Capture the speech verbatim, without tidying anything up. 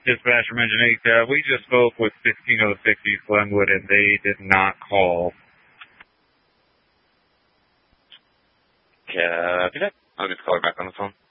Dispatcher Mention eight, uh, we just spoke with sixteen oh six East Glenwood, and they did not call. Copy that. I'll just call her back on the phone.